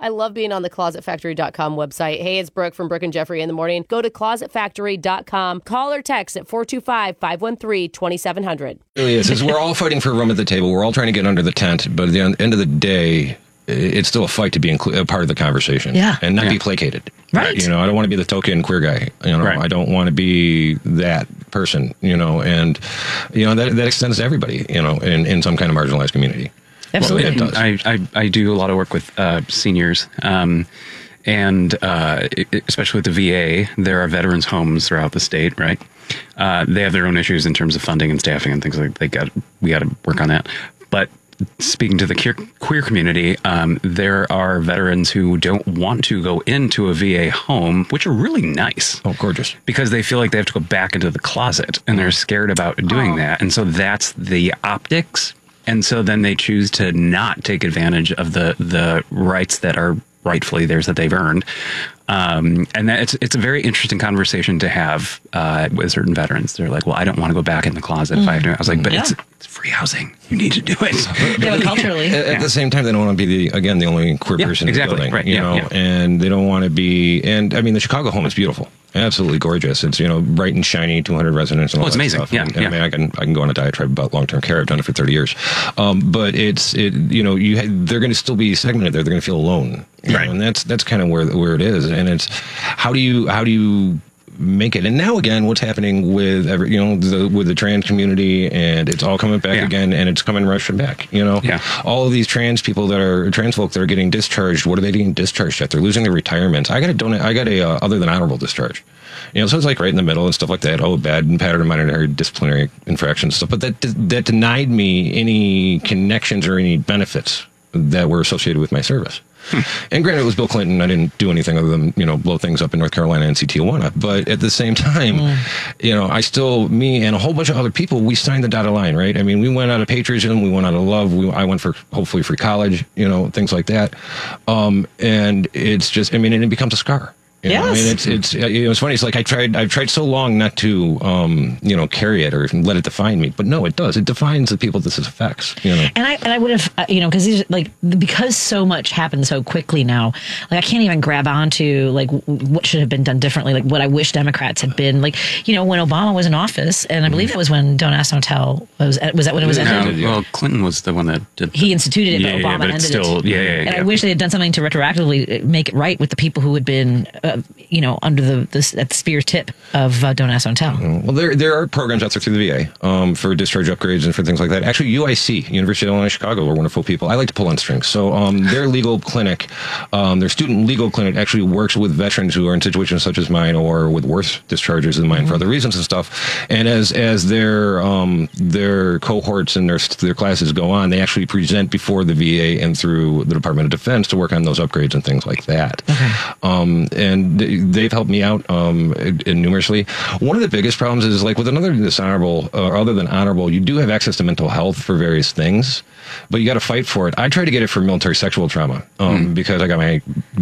I love being on the ClosetFactory.com website. Hey, it's Brooke from Brooke and Jeffrey in the morning. Go to ClosetFactory.com. Call or text at 425-513-2700. It really is. We're all fighting for a room at the table. We're all trying to get under the tent. But at the end of the day, it's still a fight to be a part of the conversation. Yeah. And not be placated. Right. You know, I don't want to be the token queer guy. You know, Right. I don't want to be that person, you know, and, you know, that extends to everybody, you know, in some kind of marginalized community. Absolutely. Well, it does. I do a lot of work with seniors, and especially with the VA, there are veterans homes throughout the state, right? They have their own issues in terms of funding and staffing and things like that. We got to work on that. But speaking to the queer community, there are veterans who don't want to go into a VA home, which are really nice. Oh, gorgeous. Because they feel like they have to go back into the closet and they're scared about doing that. And so that's the optics. And so then they choose to not take advantage of the rights that are rightfully theirs that they've earned. And that it's a very interesting conversation to have with certain veterans. They're like, well, I don't want to go back in the closet if I have to. I was like, but it's free housing. You need to do it. Yeah, but culturally. At the same time, they don't want to be the only queer person in the building. Right. You know, and they don't want to be, and I mean, the Chicago home is beautiful. Absolutely gorgeous. It's, you know, bright and shiny, 200 residents and all it's that amazing. stuff. Yeah, I mean, I can go on a diatribe about long-term care. I've done it for 30 years. But you know, they're going to still be segmented there. They're going to feel alone. Right. Know? And that's kind of where it is. And it's, how do you make it? And now again, what's happening with with the trans community, and it's all coming back again, and it's coming rushing back. You know, all of these trans people trans folk that are getting discharged. What are they getting discharged at? They're losing their retirements. I got a other than honorable discharge. You know, so it's like right in the middle and stuff like that. Oh, bad and pattern of minor disciplinary infractions stuff. But that denied me any connections or any benefits that were associated with my service. And granted, it was Bill Clinton. I didn't do anything other than, you know, blow things up in North Carolina and Tijuana. But at the same time, you know, me and a whole bunch of other people, we signed the dotted line, right? I mean, we went out of patriotism, we went out of love. I went for hopefully free college, you know, things like that. And it's just, I mean, and it becomes a scar. You know? I mean, it's you know, it's funny. It's like I've tried so long not to you know, carry it or let it define me, but no, it does. It defines the people this affects. You know, and I would have you know, because so much happens so quickly now. Like I can't even grab onto like what should have been done differently. Like what I wish Democrats had been. Like, you know, when Obama was in office, and I believe it was when Don't Ask, Don't Tell was that when it was ended? Well, Clinton was the one that did. He instituted it, but Obama but ended it's still, it. And I wish they had done something to retroactively make it right with the people who had been, you know, under at the spear tip of Don't Ask, Don't Tell. Well, there are programs out there through the VA for discharge upgrades and for things like that. Actually, UIC, University of Illinois Chicago, are wonderful people. I like to pull on strings. So their legal clinic, their student legal clinic actually works with veterans who are in situations such as mine or with worse discharges than mine for other reasons and stuff. And as their cohorts and their classes go on, they actually present before the VA and through the Department of Defense to work on those upgrades and things like that. Okay. And they've helped me out numerously. One of the biggest problems is like with other than honorable, you do have access to mental health for various things, but you got to fight for it. I tried to get it for military sexual trauma because I got my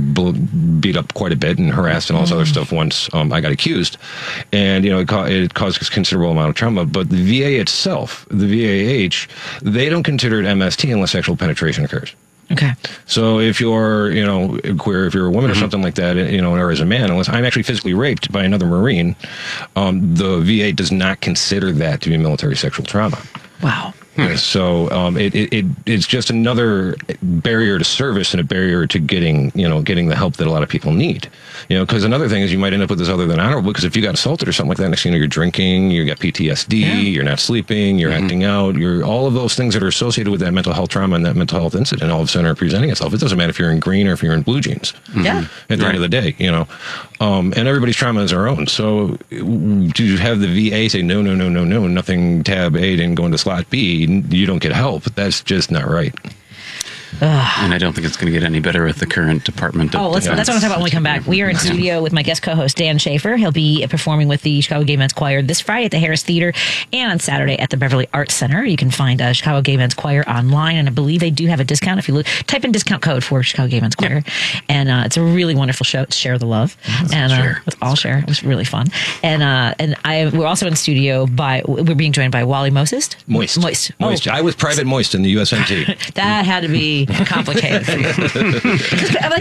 beat up quite a bit and harassed and all this other stuff once I got accused, and you know it caused a considerable amount of trauma. But the VA itself, the VAH, they don't consider it MST unless sexual penetration occurs. Okay. So if you're, you know, queer, if you're a woman or something like that, you know, or as a man, unless I'm actually physically raped by another Marine, the VA does not consider that to be military sexual trauma. Wow. So it's just another barrier to service and a barrier to getting the help that a lot of people need. You know, because another thing is you might end up with this other than honorable, because if you got assaulted or something like that, next thing you know, you're drinking, you got PTSD, you're not sleeping, you're acting out, you're all of those things that are associated with that mental health trauma and that mental health incident all of a sudden are presenting itself. It doesn't matter if you're in green or if you're in blue jeans. Yeah. At the end of the day, you know, and everybody's trauma is our own. So to have the VA say, no, nothing tab A didn't go into slot B, you don't get help. That's just not right. And I don't think it's going to get any better with the current Department of Defense. That's what I'm talking about when we come back. We are in studio with my guest co-host, Dan Schaefer. He'll be performing with the Chicago Gay Men's Choir this Friday at the Harris Theater and on Saturday at the Beverly Arts Center. You can find Chicago Gay Men's Choir online, and I believe they do have a discount if you type in discount code for Chicago Gay Men's Choir. And it's a really wonderful show. Share the love. Let's all share. It was really fun. We're also in studio we're being joined by Wally Moist. Moist. I was Private Moist in the USMT. That had to be complicated for you.